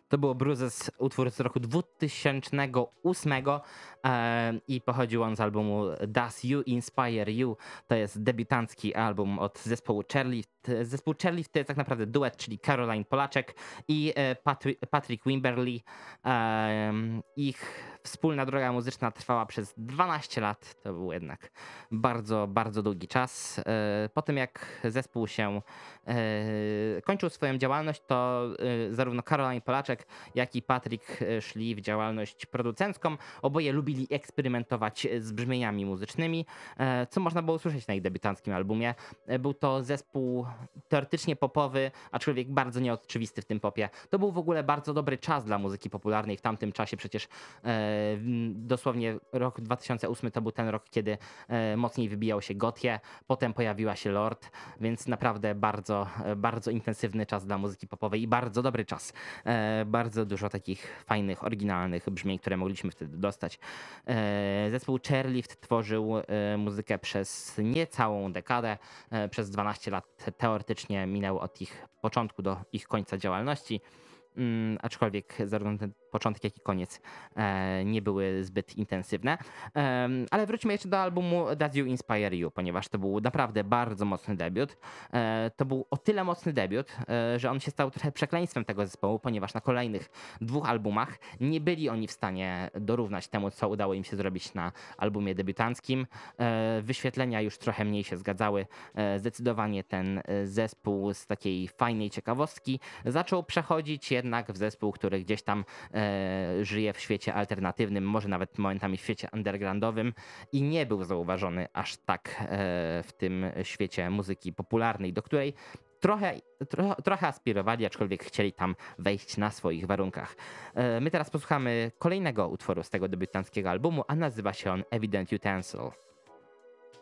To było Bruises, utwór z roku 2008 i pochodził on z albumu Does You Inspire You. To jest debiutancki album od zespołu Chairlift. Zespół Chairlift to jest tak naprawdę duet, czyli Caroline Polaczek i Patrick Wimberly. Ich wspólna droga muzyczna trwała przez 12 lat. To był jednak bardzo, bardzo długi czas. Po tym jak zespół się kończył swoją działalność, to zarówno Caroline Polaczek, jak i Patrick szli w działalność producencką. Oboje lubili eksperymentować z brzmieniami muzycznymi, co można było usłyszeć na ich debiutanckim albumie. Był to zespół teoretycznie popowy, aczkolwiek bardzo nieoczywisty w tym popie. To był w ogóle bardzo dobry czas dla muzyki popularnej. W tamtym czasie przecież dosłownie rok 2008 to był ten rok, kiedy mocniej wybijał się Gotye, potem pojawiła się Lorde, więc naprawdę bardzo, bardzo intensywny czas dla muzyki popowej i bardzo dobry czas. Bardzo dużo takich fajnych, oryginalnych brzmień, które mogliśmy wtedy dostać. Zespół Chairlift tworzył muzykę przez niecałą dekadę, przez 12 lat teoretycznie minęło od ich początku do ich końca działalności. Aczkolwiek zarówno ten początek, jak i koniec nie były zbyt intensywne. Ale wróćmy jeszcze do albumu Does You Inspire You, ponieważ to był naprawdę bardzo mocny debiut. To był o tyle mocny debiut, że on się stał trochę przekleństwem tego zespołu, ponieważ na kolejnych 2 albumach nie byli oni w stanie dorównać temu, co udało im się zrobić na albumie debiutanckim. Wyświetlenia już trochę mniej się zgadzały. Zdecydowanie ten zespół z takiej fajnej ciekawostki zaczął przechodzić jednak w zespół, który gdzieś tam żyje w świecie alternatywnym, może nawet momentami w świecie undergroundowym i nie był zauważony aż tak w tym świecie muzyki popularnej, do której trochę aspirowali, aczkolwiek chcieli tam wejść na swoich warunkach. My teraz posłuchamy kolejnego utworu z tego debiutanckiego albumu, a nazywa się on Evident Utensil.